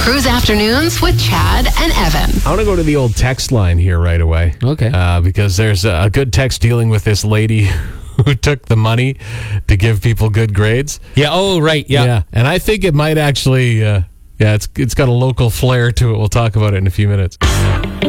Cruise Afternoons with Chad and Evan. I want to go to the old text line here right away. Okay. Because there's a good text dealing with this lady who took the money to give people good grades. Yeah. Oh, right. Yeah. And I think it might actually, it's got a local flair to it. We'll talk about it in a few minutes.